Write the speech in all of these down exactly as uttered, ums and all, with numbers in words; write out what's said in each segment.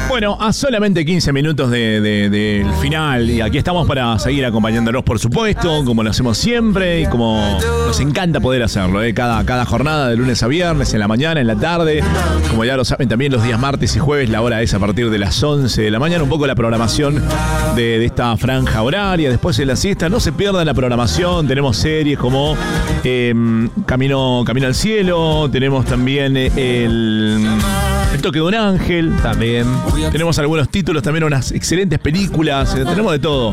Bueno, a solamente quince minutos del de, de, de final, y aquí estamos para seguir acompañándonos, por supuesto, como lo hacemos siempre y como nos encanta poder hacerlo, ¿eh? cada, cada jornada de lunes a viernes, en la mañana, en la tarde, como ya lo saben también los días martes y jueves, la hora es a partir de las once de la mañana, un poco la programación de, de esta franja horaria, después de la siesta, no se pierdan la programación, tenemos series como eh, Camino, Camino al Cielo, tenemos también el... El toque de un ángel. También. Tenemos algunos títulos, también unas excelentes películas. Eh, tenemos de todo.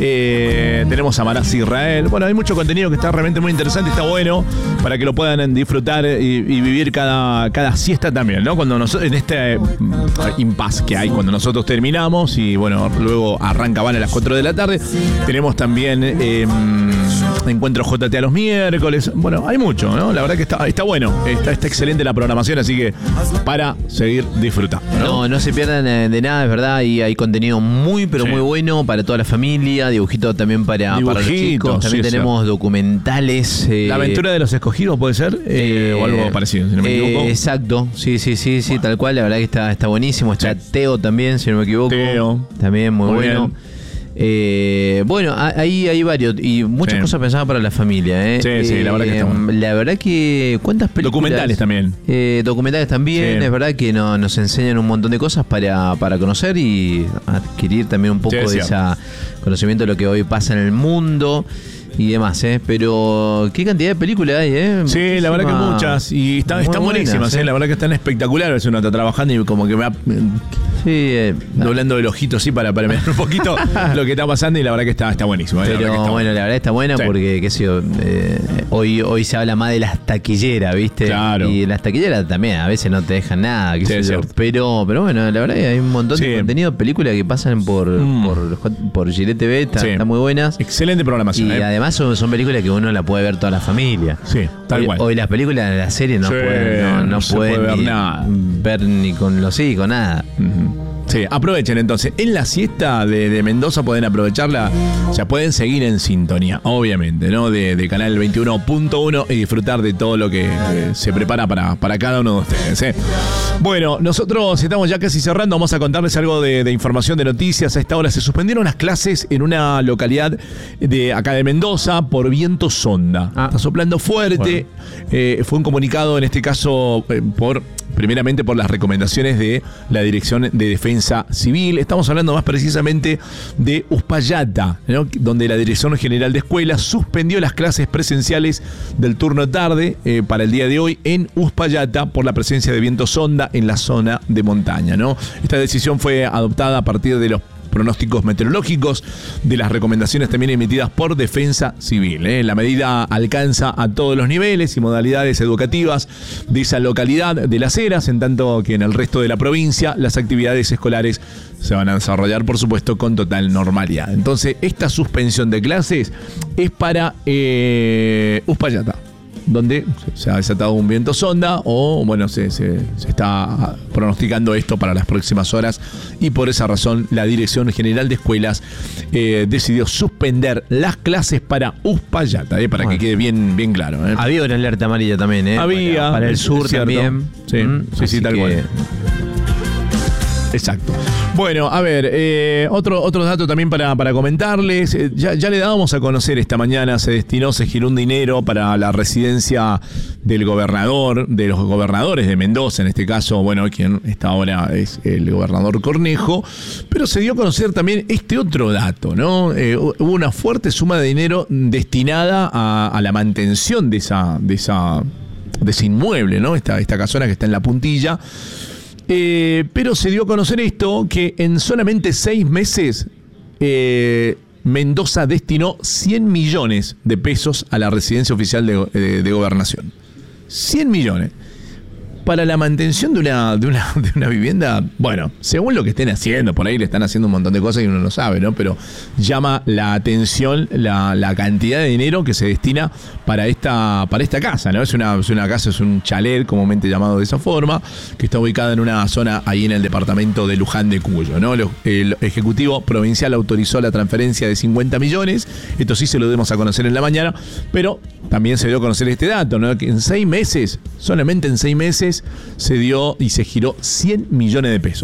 Eh, tenemos Amarás Israel. Bueno, hay mucho contenido que está realmente muy interesante. Está bueno para que lo puedan disfrutar y, y vivir cada, cada siesta también, ¿no? Cuando nosotros, en este uh, impasse que hay cuando nosotros terminamos y bueno, luego arranca van a las cuatro de la tarde. Tenemos también eh, Encuentro J T a los miércoles. Bueno, hay mucho, ¿no? La verdad que está, está bueno. Está, está excelente la programación, así que para seguir disfrutando, ¿no? No, no se pierdan de nada, es verdad, y hay contenido muy, pero sí. muy bueno para toda la familia, dibujito también para, para los chicos, también sí, tenemos sí. documentales. Eh, La aventura de los escogidos puede ser, eh, eh, o algo parecido, si no me eh, equivoco. Exacto, sí, sí, sí, sí, bueno. tal cual, la verdad que está, está buenísimo, está sí. Teo también, si no me equivoco. Teo. También muy, muy bueno. Bien. Eh, bueno, ahí hay varios y muchas sí. cosas pensadas para la familia. ¿eh? Sí, sí, la verdad que está bueno. La verdad que ¿cuántas películas? Documentales también. Eh, documentales también, sí. es verdad que no, nos enseñan un montón de cosas para, para conocer y adquirir también un poco sí, de ese conocimiento de lo que hoy pasa en el mundo y demás, ¿eh? Pero qué cantidad de películas hay, ¿eh? Sí, Muchísima, la verdad que muchas. Y está, están buenísimas, ¿eh? ¿eh? La verdad que están espectaculares. Uno está trabajando y como que me va sí, eh, doblando el ojito así para, para mirar un poquito lo que está pasando y la verdad que está, está buenísimo. ¿eh? Pero la bueno, buena. la verdad está buena sí. porque, qué sé yo, eh, hoy, hoy se habla más de las taquilleras, ¿viste? Claro. Y las taquilleras también a veces no te dejan nada, qué sí, sé yo. Pero, pero bueno, la verdad que hay un montón sí. de contenido, películas que pasan por, mm. por, por Gillette T V, están, sí. están muy buenas. Excelente programación. Y ¿eh? además son, son películas que uno la puede ver toda la familia. Sí, tal hoy, cual. Hoy las películas de la serie no sí, pueden, no, no no pueden puede ver, ni nada. ver ni con los hijos, nada. Uh-huh. Sí, aprovechen entonces. En la siesta de, de Mendoza pueden aprovecharla, o sea, pueden seguir en sintonía, obviamente, ¿no? De, de Canal veintiuno punto uno y disfrutar de todo lo que eh, se prepara para, para cada uno de ustedes, ¿eh? Bueno, nosotros estamos ya casi cerrando, vamos a contarles algo de, de información, de noticias. A esta hora se suspendieron las clases en una localidad de acá de Mendoza por viento sonda. Ah. Está soplando fuerte. Bueno. Eh, fue un comunicado, en este caso, eh, por... primeramente por las recomendaciones de la Dirección de Defensa Civil. Estamos hablando más precisamente de Uspallata, ¿no? Donde la Dirección General de Escuelas suspendió las clases presenciales del turno tarde eh, para el día de hoy en Uspallata por la presencia de viento sonda en la zona de montaña, ¿no? Esta decisión fue adoptada a partir de los pronósticos meteorológicos, de las recomendaciones también emitidas por Defensa Civil. ¿eh? La medida alcanza a todos los niveles y modalidades educativas de esa localidad de Las Heras, en tanto que en el resto de la provincia las actividades escolares se van a desarrollar, por supuesto, con total normalidad. Entonces, esta suspensión de clases es para eh, Uspallata, donde se ha desatado un viento sonda o, bueno, se, se, se está pronosticando esto para las próximas horas y por esa razón la Dirección General de Escuelas eh, decidió suspender las clases para Uspallata, eh, para bueno. que quede bien, bien claro. Eh. Había una alerta amarilla también, ¿eh? Había. Para, para el sur también. Sí, mm, sí, sí, tal que... cual. Exacto. Bueno, a ver, eh, otro, otro dato también para, para comentarles. Eh, ya, ya le dábamos a conocer esta mañana, se destinó, se giró un dinero para la residencia del gobernador, de los gobernadores de Mendoza, en este caso, bueno, quien está ahora es el gobernador Cornejo, pero se dio a conocer también este otro dato, ¿no? Eh, hubo una fuerte suma de dinero destinada a, a la mantención de esa, de esa, de ese inmueble, ¿no? Esta, esta casona que está en La Puntilla. Eh, pero se dio a conocer esto, que en solamente seis meses eh, Mendoza destinó cien millones de pesos a la residencia oficial de, de, de gobernación. cien millones. Para la mantención de una, de, una, de una vivienda, bueno, según lo que estén haciendo, por ahí le están haciendo un montón de cosas y uno no sabe, ¿no? Pero llama la atención la, la cantidad de dinero que se destina para esta, para esta casa, ¿no? Es una, es una casa, es un chalet, comúnmente llamado de esa forma, que está ubicada en una zona ahí en el departamento de Luján de Cuyo, ¿no? El Ejecutivo Provincial autorizó la transferencia de cincuenta millones, esto sí se lo demos a conocer en la mañana, pero también se dio a conocer este dato, ¿no? Que en seis meses, solamente en seis meses, se dio y se giró cien millones de pesos.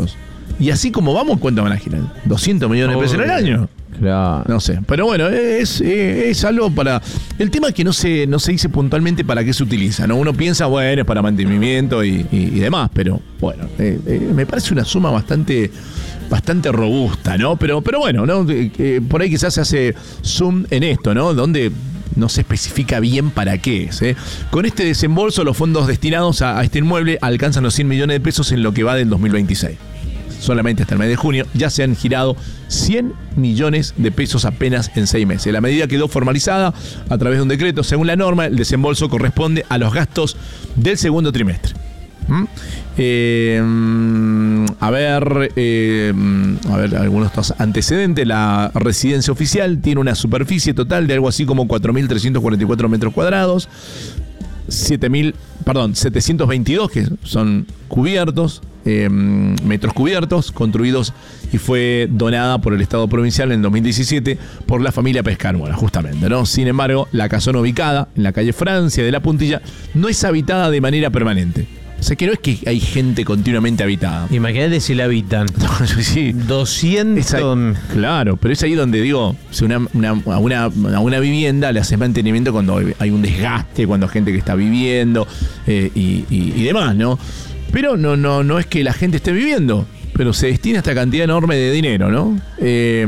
Y así como vamos, ¿cuánto van a girar? ¿doscientos millones de pesos en el año? Claro. No sé. Pero bueno, es, es, es algo para... El tema es que no se, no se dice puntualmente para qué se utiliza, ¿no? Uno piensa, bueno, es para mantenimiento y, y, y demás, pero bueno, eh, eh, me parece una suma bastante... bastante robusta, ¿no? Pero, pero bueno, ¿no? Eh, por ahí quizás se hace zoom en esto, ¿no? Donde no se especifica bien para qué es, ¿eh? Con este desembolso, los fondos destinados a, a este inmueble alcanzan los cien millones de pesos en lo que va del dos mil veintiséis. Solamente hasta el mes de junio ya se han girado cien millones de pesos apenas en seis meses. La medida quedó formalizada a través de un decreto. Según la norma, el desembolso corresponde a los gastos del segundo trimestre. ¿Mm? Eh, a ver, eh, a ver, algunos antecedentes. La residencia oficial tiene una superficie total de algo así como cuatro mil trescientos cuarenta y cuatro metros cuadrados, siete mil, perdón, setecientos veintidós que son cubiertos, eh, metros cubiertos, construidos y fue donada por el Estado provincial en dos mil diecisiete por la familia Pescarmona, justamente, ¿no? Sin embargo, la casona ubicada en la calle Francia de La Puntilla no es habitada de manera permanente. O sea que no es que hay gente continuamente habitada. Imagínate si la habitan. Sí. doscientos. Ahí, claro, pero es ahí donde digo, si una, una, a, una, a una vivienda le haces mantenimiento cuando hay un desgaste, cuando hay gente que está viviendo eh, y, y, y demás, ¿no? Pero no, no, no es que la gente esté viviendo, pero se destina esta cantidad enorme de dinero, ¿no? Eh,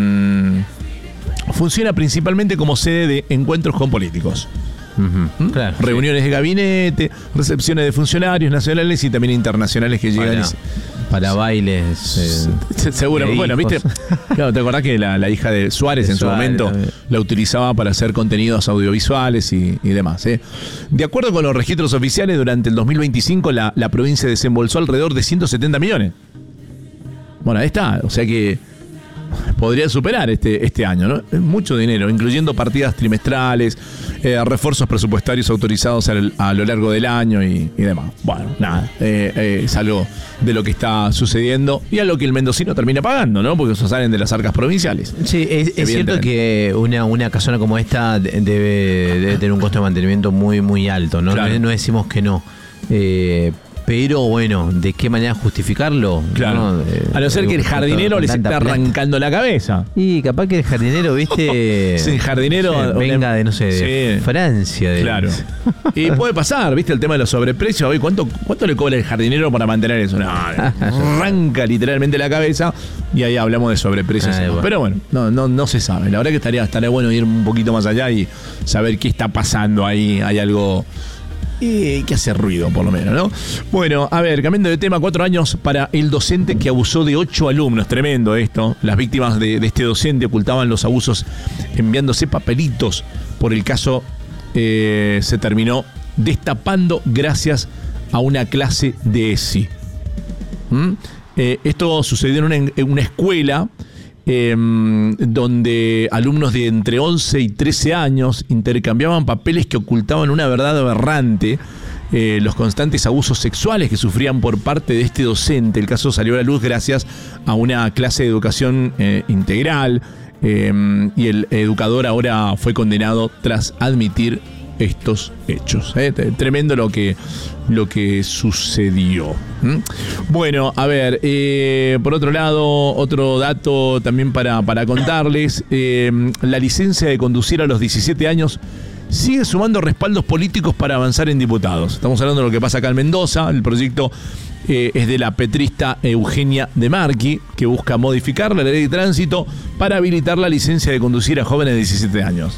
funciona principalmente como sede de encuentros con políticos. Uh-huh. Claro, reuniones sí. de gabinete, recepciones de funcionarios nacionales y también internacionales que llegan. Para, para bailes. Eh, Seguro, bueno, hijos. ¿Viste? Claro, ¿te acordás que la, la hija de Suárez de en Suárez, su momento también la utilizaba para hacer contenidos audiovisuales y, y demás? ¿eh? De acuerdo con los registros oficiales, durante el dos mil veinticinco la, la provincia desembolsó alrededor de ciento setenta millones. Bueno, ahí está, o sea que podría superar este, este año, ¿no? Es mucho dinero, incluyendo partidas trimestrales, eh, refuerzos presupuestarios autorizados al, a lo largo del año y, y demás. Bueno, nada, eh, eh, es algo de lo que está sucediendo y a lo que el mendocino termina pagando, ¿no? Porque eso salen de las arcas provinciales. Sí, es, es cierto que una, una casona como esta debe, debe tener un costo de mantenimiento muy, muy alto, ¿no? Claro. No, no decimos que no. Eh, Pero bueno, ¿de qué manera justificarlo? Claro. ¿No? Eh, a no ser que el jardinero les esté arrancando la cabeza. Y capaz que el jardinero, viste. Sí, el jardinero. No sé, venga de, no sé, de sí. Francia. De... Claro. Y puede pasar, viste, el tema de los sobreprecios. Oye, ¿cuánto, ¿Cuánto le cobra el jardinero para mantener eso? No, arranca literalmente la cabeza y ahí hablamos de sobreprecios. Ay, bueno. Pero bueno, no, no, no se sabe. La verdad que estaría, estaría bueno ir un poquito más allá y saber qué está pasando ahí. Hay algo. Eh, que hace ruido, por lo menos, ¿no? Bueno, a ver, cambiando de tema, cuatro años para el docente que abusó de ocho alumnos. Tremendo esto. Las víctimas de, de este docente ocultaban los abusos enviándose papelitos. Por el caso eh, se terminó destapando gracias a una clase de E S I. ¿Mm? Eh, esto sucedió en una, en una escuela Eh, donde alumnos de entre once y trece años intercambiaban papeles que ocultaban una verdad aberrante, eh, los constantes abusos sexuales que sufrían por parte de este docente. El caso salió a la luz gracias a una clase de educación eh, integral eh, y el educador ahora fue condenado tras admitir estos hechos. ¿eh? Tremendo lo que, lo que sucedió. ¿Mm? Bueno, a ver, eh, por otro lado, otro dato también para, para contarles. Eh, la licencia de conducir a los diecisiete años sigue sumando respaldos políticos para avanzar en diputados. Estamos hablando de lo que pasa acá en Mendoza. El proyecto eh, es de la petrista Eugenia De Marchi, que busca modificar la ley de tránsito para habilitar la licencia de conducir a jóvenes de diecisiete años.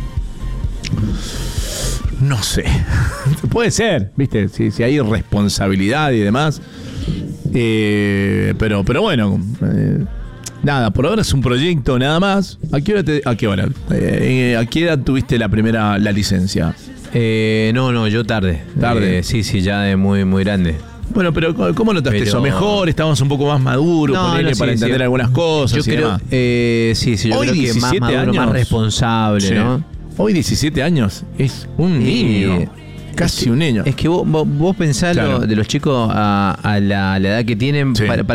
No sé, puede ser, ¿viste? Si, si hay responsabilidad y demás. Eh, pero, pero bueno, eh, nada, por ahora es un proyecto nada más. ¿A qué hora? Te, ¿A qué hora? Eh, ¿A qué edad tuviste la primera la licencia? Eh, no, no, yo tarde. ¿Tarde? Eh, sí, sí, ya de muy, muy grande. Bueno, pero ¿cómo notaste pero... eso? ¿Mejor? ¿Estábamos un poco más maduros no, ponele, no, sí, para entender sí. algunas cosas? Yo y creo, demás? Eh, sí, sí, yo Hoy creo que más maduro, años, más responsable, sí. ¿no? Hoy diecisiete años es un niño, y, casi es que, un niño. Es que vos, vos, vos pensás claro. lo, de los chicos a, a, la, a la edad que tienen, sí. para, para